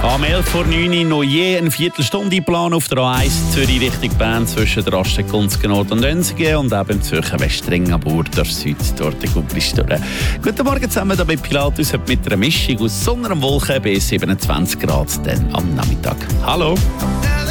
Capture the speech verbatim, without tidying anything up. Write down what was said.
Am elf vor neun Uhr noch je eine Viertelstunde Plan auf der A eins Zürich Richtung Bern zwischen der Astegunsknot und Önsigen und eben Zürcher Westring am Burgdorf Süd, dort der Gubrist durch. Guten Morgen zusammen, hier bei Pilatus mit einer Mischung aus Sonne und Wolken bei siebenundzwanzig Grad dann am Nachmittag. Hallo!